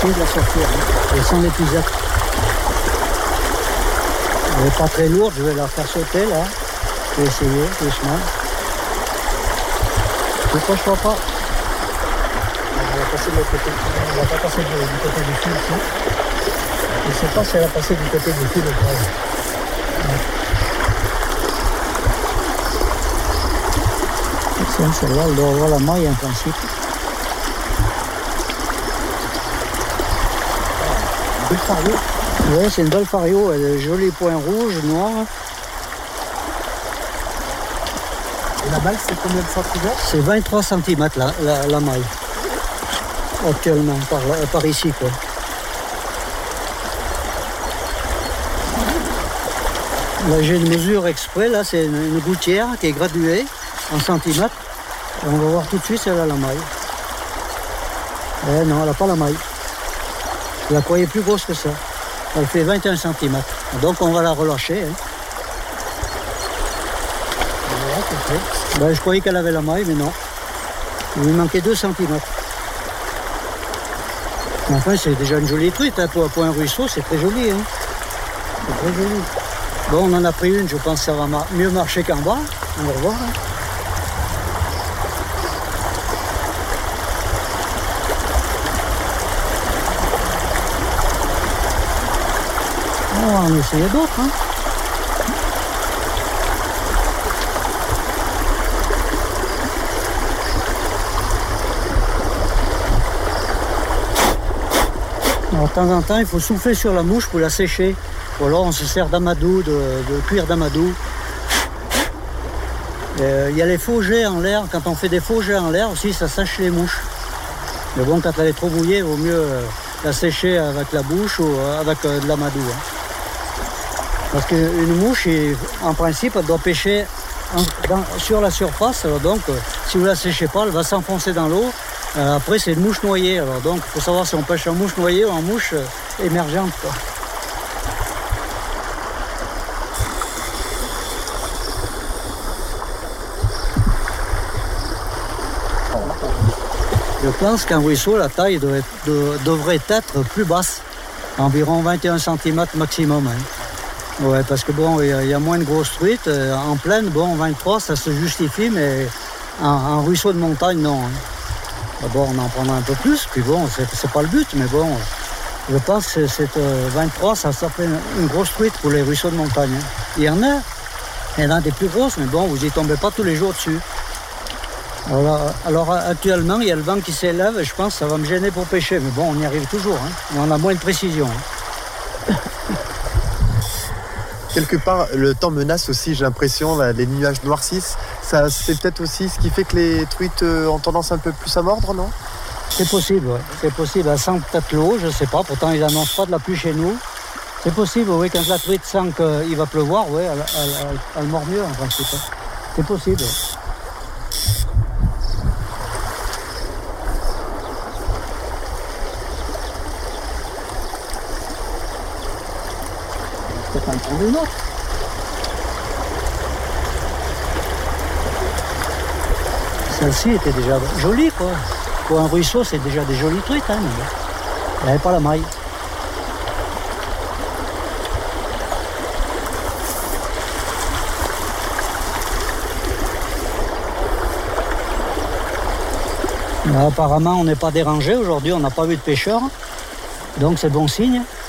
essayer de la sortir, hein, et sans l'épuisette. Elle n'est pas très lourde, je vais la faire sauter là. Je vais essayer doucement. Pourquoi je ne vois pas? Elle va passer de l'autre côté. Elle va pas passer du côté du fil ici. Je ne sais pas si elle a passé du côté du fil ou pas. Ouais. Celle-là, elle doit avoir la maille en principe. Une belle fario. Oui, c'est une belle fario. Elle a des jolis points rouges, noirs. Et la balle, c'est combien de centimètres? C'est 23 cm la maille. Actuellement, par ici, quoi. Là, j'ai une mesure exprès, là, c'est une gouttière qui est graduée en centimètres. Et on va voir tout de suite si elle a la maille. Eh non, elle n'a pas la maille. Je la croyais plus grosse que ça. Elle fait 21 cm. Donc on va la relâcher. Hein. Ben, je croyais qu'elle avait la maille, mais non. Il lui manquait 2 cm. Enfin, c'est déjà une jolie truite. Hein. Pour un ruisseau, c'est très joli. Hein. C'est très joli. Bon, on en a pris une, je pense que ça va mieux marcher qu'en bas. On va revoir. Hein. On va en essayer d'autres. Hein. Alors, de temps en temps, il faut souffler sur la mouche pour la sécher. Ou alors on se sert d'amadou, de cuir d'amadou. Il y a les faux jets en l'air. Quand on fait des faux jets en l'air aussi, ça sèche les mouches. Mais bon, quand elle est trop mouillée, il vaut mieux la sécher avec la bouche ou avec de l'amadou. Hein. Parce qu'une mouche, en principe, elle doit pêcher sur la surface. Alors donc, si vous ne la séchez pas, elle va s'enfoncer dans l'eau. Après, c'est une mouche noyée. Alors donc, il faut savoir si on pêche en mouche noyée ou en mouche émergente, quoi. Je pense qu'un ruisseau, la taille devrait être plus basse, environ 21 cm maximum. Hein. Ouais, parce que bon, il y a moins de grosses truites. En plaine, bon, 23, ça se justifie, mais en ruisseau de montagne, non. Hein. D'abord, on en prendra un peu plus, puis bon, c'est pas le but, mais bon, je pense que cette 23, ça s'appelle une grosse truite pour les ruisseaux de montagne. Hein. Il y en a des plus grosses, mais bon, vous n'y tombez pas tous les jours dessus. Alors actuellement, il y a le vent qui s'élève et je pense que ça va me gêner pour pêcher. Mais bon, on y arrive toujours, hein. Mais on a moins de précision. Hein. Quelque part, le temps menace aussi, j'ai l'impression, là, les nuages noircissent. Ça, c'est peut-être aussi ce qui fait que les truites ont tendance un peu plus à mordre, non? C'est possible, ouais. C'est possible. Elle sent peut-être l'eau, je ne sais pas. Pourtant, ils n'annoncent pas de la pluie chez nous. C'est possible, oui, quand la truite sent qu'il va pleuvoir, oui, elle mord mieux en principe. C'est possible. Peut-être en prendre une autre. Celle-ci était déjà jolie, quoi. Pour un ruisseau, c'est déjà des jolies truites, hein, mais elle n'avait pas la maille. Apparemment, on n'est pas dérangé aujourd'hui, on n'a pas vu de pêcheurs, donc c'est bon signe.